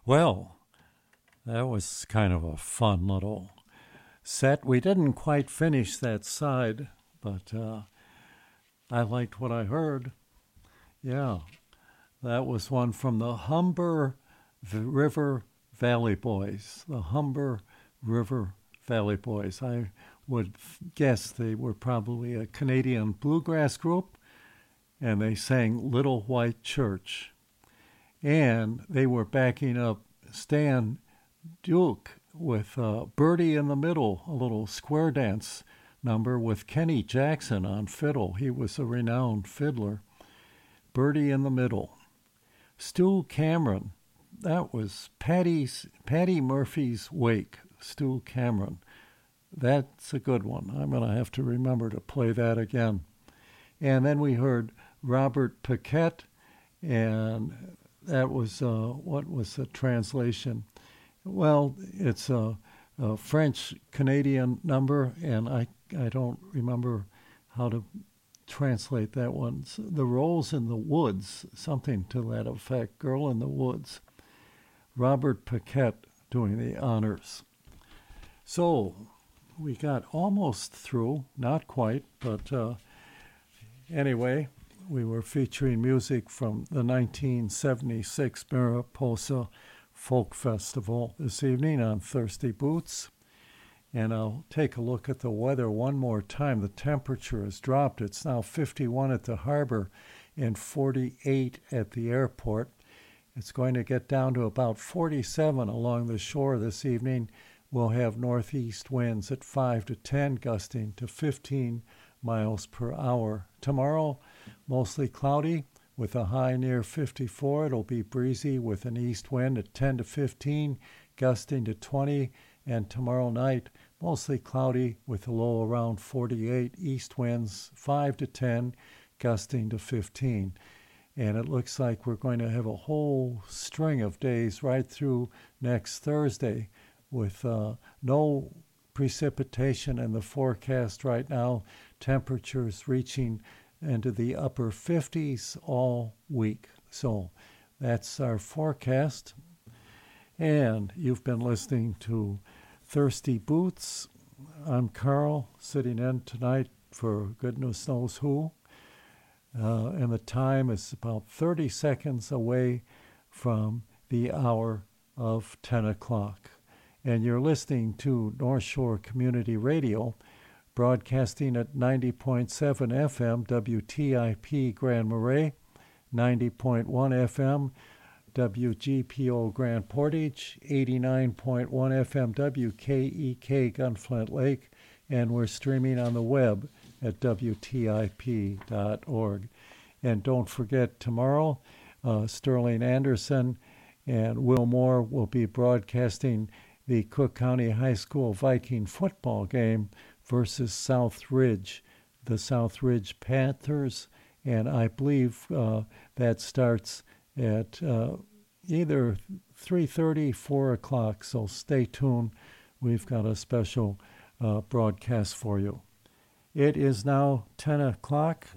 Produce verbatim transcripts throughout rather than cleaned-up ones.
Well, that was kind of a fun little set. We didn't quite finish that side, but uh, I liked what I heard. Yeah, that was one from the Humber River Valley Boys. The Humber River Valley Boys. I would guess they were probably a Canadian bluegrass group, and they sang Little White Church. And they were backing up Stan Duke with uh, Birdie in the Middle, a little square dance number with Kenny Jackson on fiddle. He was a renowned fiddler. Birdie in the Middle. Stu Cameron, that was Patty's, Patty Murphy's Wake, Stu Cameron. That's a good one. I'm going to have to remember to play that again. And then we heard Robert Paquette, and that was, uh, what was the translation? Well, it's a, a French-Canadian number, and I, I don't remember how to translate that one. The Rolls in the Woods, something to that effect. Girl in the Woods. Robert Paquette doing the honors. So we got almost through, not quite, but uh, anyway, we were featuring music from the nineteen seventy-six Mariposa Folk Festival this evening on Thirsty Boots. And I'll take a look at the weather one more time. The temperature has dropped. It's now fifty-one at the harbor and forty-eight at the airport. It's going to get down to about forty-seven along the shore this evening. We'll have northeast winds at five to ten, gusting to fifteen miles per hour. Tomorrow, mostly cloudy with a high near fifty-four. It'll be breezy with an east wind at ten to fifteen, gusting to twenty. And tomorrow night, mostly cloudy with a low around forty-eight, east winds five to ten, gusting to fifteen. And it looks like we're going to have a whole string of days right through next Thursday with uh, no precipitation in the forecast right now. Temperatures reaching into the upper fifties all week. So that's our forecast. And you've been listening to Thirsty Boots. I'm Carl, sitting in tonight for goodness knows who. Uh, and the time is about thirty seconds away from the hour of ten o'clock. And you're listening to North Shore Community Radio, broadcasting at ninety point seven F M W T I P Grand Marais, ninety point one F M W G P O Grand Portage, eighty-nine point one F M W K E K Gunflint Lake, and we're streaming on the web at W T I P dot org. And don't forget, tomorrow, uh, Sterling Anderson and Will Moore will be broadcasting the Cook County High School Viking football game versus South Ridge, the South Ridge Panthers, and I believe uh, that starts at uh, either three thirty, four o'clock, so stay tuned. We've got a special uh, broadcast for you. It is now ten o'clock.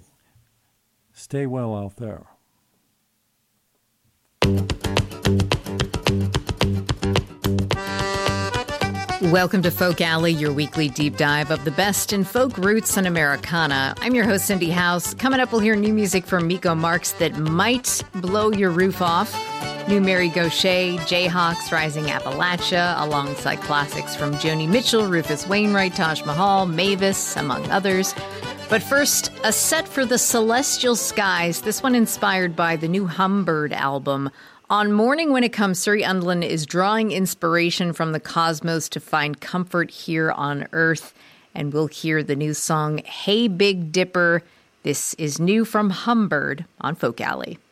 Stay well out there. Welcome to Folk Alley, your weekly deep dive of the best in folk roots and Americana. I'm your host, Cindy House. Coming up, we'll hear new music from Miko Marks that might blow your roof off. New Mary Gauthier, Jayhawks, Rising Appalachia, alongside classics from Joni Mitchell, Rufus Wainwright, Taj Mahal, Mavis, among others. But first, a set for the celestial skies, this one inspired by the new Humbird album. On Morning When It Comes, Suri Undlin is drawing inspiration from the cosmos to find comfort here on Earth. And we'll hear the new song, Hey Big Dipper. This is new from Humbird on Folk Alley.